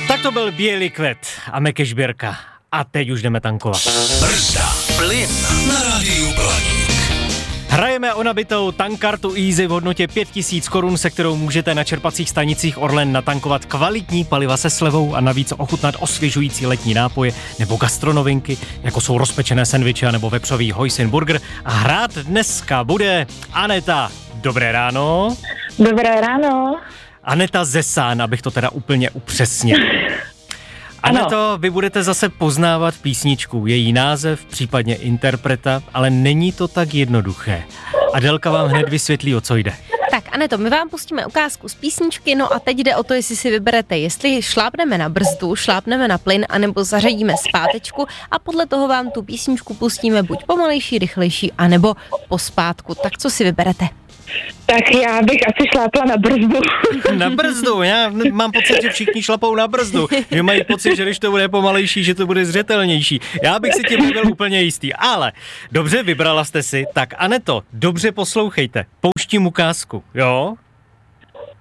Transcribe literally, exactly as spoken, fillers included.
Tak to byl Bělý kvet a Mekeš Birka. A teď už jdeme tankovat. Brzda, plyn na rádiu Blaník. Hrajeme o nabitou tankkartu Easy v hodnotě pět tisíc korun, se kterou můžete na čerpacích stanicích Orlen natankovat kvalitní paliva se slevou a navíc ochutnat osvěžující letní nápoje nebo gastronovinky, jako jsou rozpečené sendviče nebo vepřový hojsin burger. A hrát dneska bude Aneta. Dobré ráno. Dobré ráno. Aneta Zesán, abych to teda úplně upřesnil. Aneto, vy budete zase poznávat písničku, její název, případně interpreta, ale není to tak jednoduché. Adelka vám hned vysvětlí, o co jde. Tak Aneto, my vám pustíme ukázku z písničky, no a teď jde o to, jestli si vyberete, jestli šlápneme na brzdu, šlápneme na plyn, anebo zařadíme zpátečku a podle toho vám tu písničku pustíme buď pomalejší, rychlejší, anebo pospátku. Tak co si vyberete? Tak já bych asi šlápla na brzdu. Na brzdu, já mám pocit, že všichni šlapou na brzdu, že mají pocit, že když to bude pomalejší, že to bude zřetelnější. Já bych si tím nebyl úplně jistý, ale dobře, vybrala jste si, tak Aneto, dobře poslouchejte, pouštím ukázku, jo?